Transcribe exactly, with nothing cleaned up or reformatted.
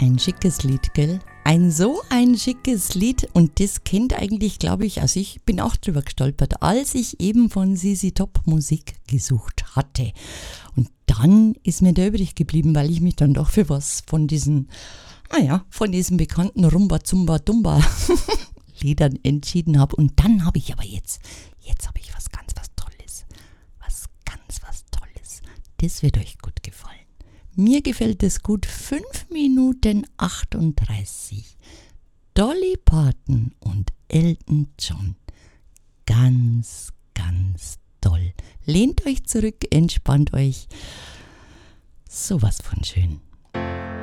Ein schickes Lied, gell? Ein so ein schickes Lied und das kennt eigentlich, glaube ich, also ich bin auch drüber gestolpert, als ich eben von Sisi Top Musik gesucht hatte. Und dann ist mir der übrig geblieben, weil ich mich dann doch für was von diesen, naja, von diesen bekannten Rumba Zumba Dumba Liedern entschieden habe. Und dann habe ich aber jetzt, jetzt habe ich was ganz was Tolles, was ganz was Tolles. Das wird euch gut gefallen. Mir gefällt es gut. fünf Minuten achtunddreißig. Dolly Parton und Elton John. Ganz, ganz toll. Lehnt euch zurück, entspannt euch. Sowas von schön.